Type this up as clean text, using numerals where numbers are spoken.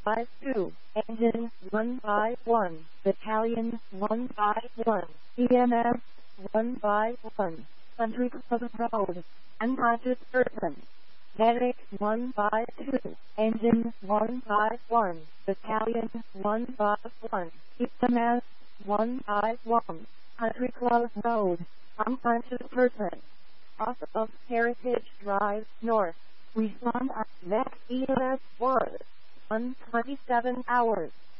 152, Engine 151, Battalion 151, EMS 151, Country Club Road, unconscious person. Medic 152, Engine 151, Battalion 151, EMS 151, Country Club Road, unconscious person. Off of Heritage Drive North. Respond at next EMS was 1:27 hours.